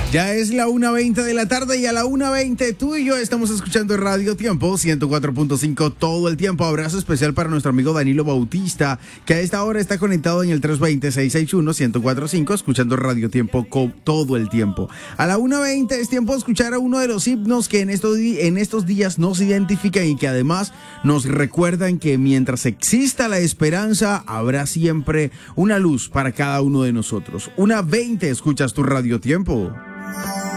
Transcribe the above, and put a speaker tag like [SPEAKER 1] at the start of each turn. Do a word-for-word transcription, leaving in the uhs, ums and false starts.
[SPEAKER 1] Ya es la una veinte de la tarde y a la una veinte tú y yo estamos escuchando Radio Tiempo ciento cuatro punto cinco todo el tiempo. Abrazo especial para nuestro amigo Danilo Bautista, que a esta hora está conectado en el tres dos cero, seis seis uno, uno cero cuatro cinco, escuchando Radio Tiempo todo el tiempo. A la una veinte es tiempo de escuchar a uno de los himnos que en estos, en estos días nos identifican y que además nos recuerdan que mientras exista la esperanza, habrá siempre una luz para cada uno de nosotros. una veinte, escuchas tu Radio Tiempo.